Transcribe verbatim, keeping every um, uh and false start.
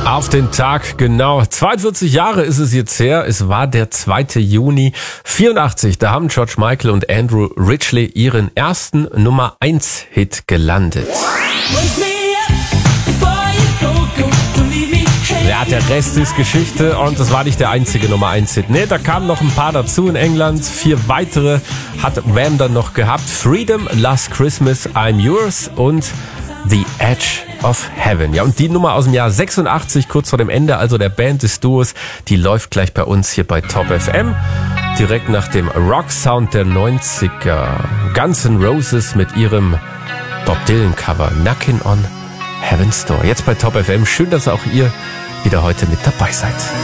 Auf den Tag, genau. zweiundvierzig Jahre ist es jetzt her. Es war der zweite Juni vierundachtzig. Da haben George Michael und Andrew Ridgeley ihren ersten Nummer eins Hit gelandet. Ja, der Rest ist Geschichte und das war nicht der einzige Nummer eins Hit. Nee, da kamen noch ein paar dazu in England. Vier weitere hat Wham dann noch gehabt. Freedom, Last Christmas, I'm Yours und The Edge of Heaven. Ja, und die Nummer aus dem Jahr sechsundachtzig, kurz vor dem Ende, also der Band des Duos, die läuft gleich bei uns hier bei Top F M. Direkt nach dem Rock-Sound der neunziger. Guns N' Roses mit ihrem Bob Dylan-Cover Knockin' on Heaven's Door. Jetzt bei Top F M. Schön, dass auch ihr wieder heute mit dabei seid.